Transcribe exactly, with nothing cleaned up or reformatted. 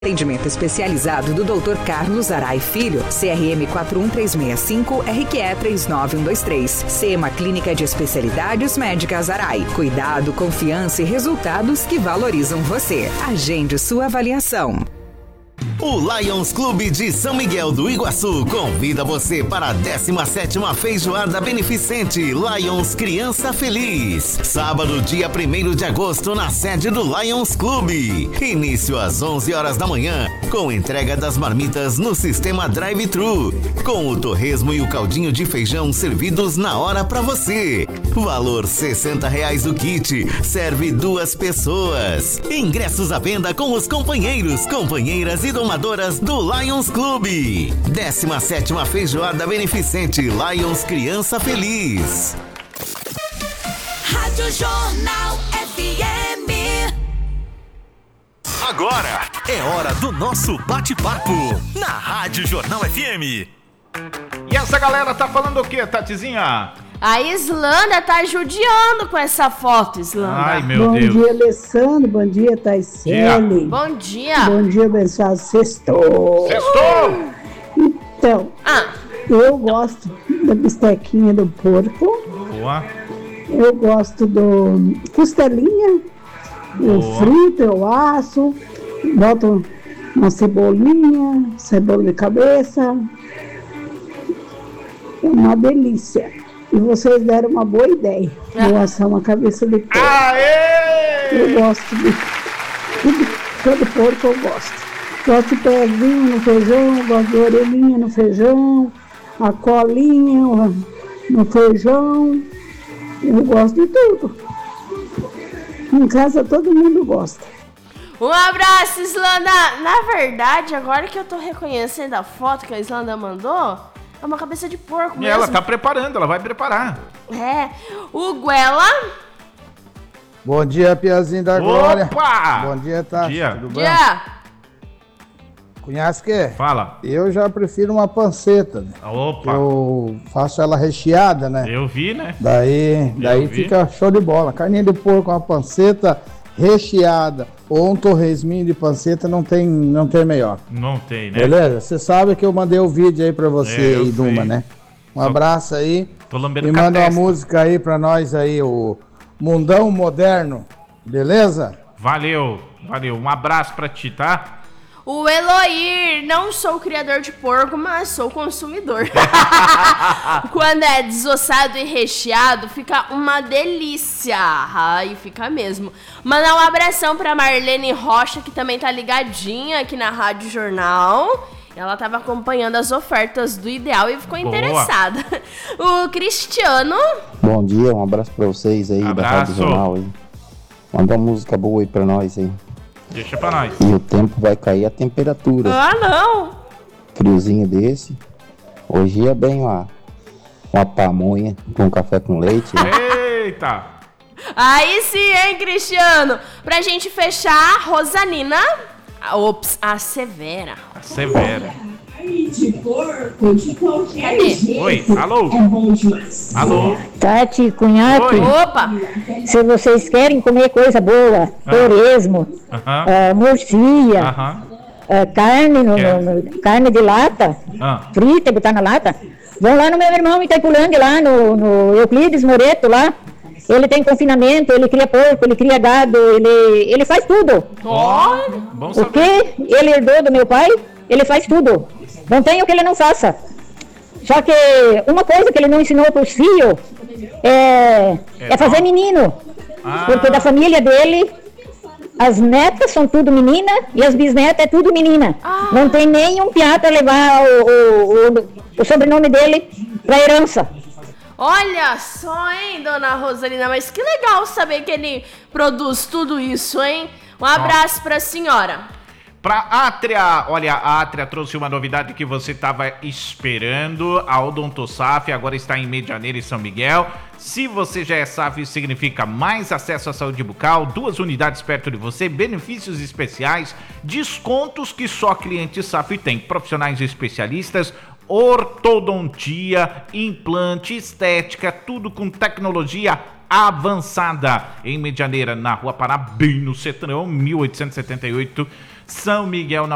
Atendimento especializado do doutor Carlos Arai Filho, C R M quatro um três seis cinco, R Q E três nove um dois três. SEMA Clínica de Especialidades Médicas Arai. Cuidado, confiança e resultados que valorizam você. Agende sua avaliação. O Lions Clube de São Miguel do Iguaçu convida você para a décima sétima Feijoada Beneficente Lions Criança Feliz. Sábado, dia primeiro de agosto, na sede do Lions Clube. Início às onze horas da manhã, com entrega das marmitas no sistema drive-thru, com o torresmo e o caldinho de feijão servidos na hora para você. Valor sessenta reais o kit, serve duas pessoas. Ingressos à venda com os companheiros, companheiras e domadoras do Lions Clube. décima sétima Feijoada Beneficente Lions Criança Feliz. Rádio Jornal F M. Agora é hora do nosso bate-papo na Rádio Jornal F M. E essa galera tá falando o quê, Tatizinha? A Islândia tá judiando com essa foto, Islândia. Ai, meu bom Deus. Bom dia, Alessandro. Bom dia, Taisele. Bom dia. Bom dia, abençoado. Sextou. Sextou! Então, ah. eu gosto da bistequinha do porco. Boa. Eu gosto do costelinha. Eu Boa. frito, eu asso. Boto uma cebolinha, cebola de cabeça. É uma delícia. E vocês deram uma boa ideia. Vou assar uma cabeça de porco. Aê! Eu gosto de tudo, todo porco eu gosto. Gosto de pezinho no feijão, gosto de orelhinha no feijão, a colinha no feijão. Eu gosto de tudo. Em casa todo mundo gosta. Um abraço, Islândia. Na verdade, agora que eu tô reconhecendo a foto que a Islândia mandou, é uma cabeça de porco mesmo. E ela tá preparando, ela vai preparar. É. O Guela. Bom dia, Piazinho da Glória. Opa! Bom dia, Tati. Dia. Tudo bem? Dia. Conhece o que? Fala. Eu já prefiro uma panceta. Né? Opa! Eu faço ela recheada, né? Eu vi, né? Daí, daí fica show de bola. Carninha de porco, uma panceta recheada ou um torresminho de panceta não tem, não tem melhor. Não tem, né? Beleza? Você sabe que eu mandei o vídeo aí pra você, é, Iduma, né? Um abraço aí. Tô lambendo e manda uma música aí pra nós aí, o Mundão Moderno. Beleza? Valeu, valeu. Um abraço pra ti, tá? O Eloir, não sou criador de porco, mas sou consumidor. Quando é desossado e recheado, fica uma delícia. Ai, fica mesmo. Mandar um abração pra Marlene Rocha, que também tá ligadinha aqui na Rádio Jornal. Ela tava acompanhando as ofertas do Ideal e ficou Boa. interessada. O Cristiano. Bom dia, um abraço pra vocês aí Abraço. da Rádio Jornal aí. Manda uma música boa aí pra nós aí. Deixa pra nós. E o tempo vai cair a temperatura. Ah, não! Friozinho desse. Hoje é bem uma, uma pamonha com café com leite. Né? Eita! Aí sim, hein, Cristiano? Pra gente fechar, Rosanina. Ops, a Severa. A Severa. De porco, de qualquer Cadê? jeito. Oi, alô? É bom demais. Alô? Tati, cunhaque, Opa! se vocês querem comer coisa boa, Ah. torresmo, Aham. ah, murcia, Aham. ah, carne, no, Quer. no- no- carne de lata, Ah. frita e botar na lata, vão lá no meu irmão Itaipulândia, lá no, no Euclides Moreto, lá. Ele tem confinamento, ele cria porco, ele cria gado, ele, ele faz tudo. Olha! Bom O saber. que ele herdou do meu pai, ele faz tudo. Não tem o que ele não faça. Só que uma coisa que ele não ensinou para os filhos é, é fazer não? menino. Ah. Porque da família dele, as netas são tudo menina e as bisnetas é tudo menina. Ah. Não tem nenhum piá para levar o, o, o, o sobrenome dele para herança. Olha só, hein, dona Rosalina, mas que legal saber que ele produz tudo isso, hein? Um abraço pra senhora. Pra Átria, olha, a Átria trouxe uma novidade que você estava esperando. A Odontosaf agora está em Medianeira e São Miguel. Se você já é S A F, isso significa mais acesso à saúde bucal, duas unidades perto de você, benefícios especiais, descontos que só clientes S A F tem, profissionais especialistas, ortodontia, implante, estética, tudo com tecnologia avançada. Em Medianeira, na Rua Pará, bem no Cetrão, mil oitocentos e setenta e oito, São Miguel, na